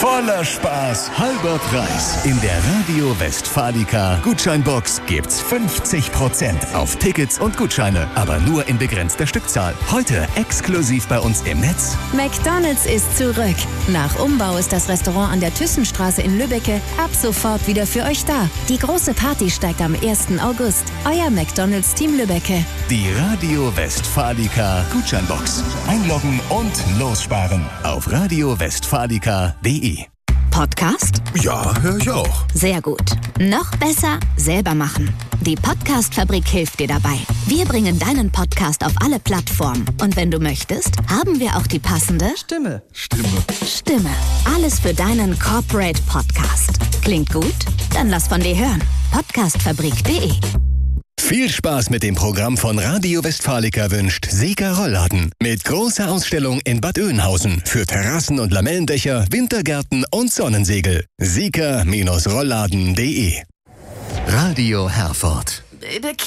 voller Spaß, halber Preis. In der Radio Westfalica Gutscheinbox gibt's 50% auf Tickets und Gutscheine, aber nur in begrenzter Stückzahl. Heute exklusiv bei uns im Netz. McDonald's ist zurück. Nach Umbau ist das Restaurant an der Thyssenstraße in Lübbecke ab sofort wieder für euch da. Die große Party steigt am 1. August. Euer McDonald's Team Lübbecke. Die Radio Westfalica Gutscheinbox. Einloggen und lossparen auf radiowestfalica.de. Podcast? Ja, höre ich auch. Sehr gut. Noch besser, selber machen. Die Podcast-Fabrik hilft dir dabei. Wir bringen deinen Podcast auf alle Plattformen. Und wenn du möchtest, haben wir auch die passende Stimme. Alles für deinen Corporate Podcast. Klingt gut? Dann lass von dir hören. Podcastfabrik.de. Viel Spaß mit dem Programm von Radio Westfalica wünscht Sika Rollladen. Mit großer Ausstellung in Bad Oeynhausen für Terrassen und Lamellendächer, Wintergärten und Sonnensegel. Sika-Rollladen.de. Radio Herford.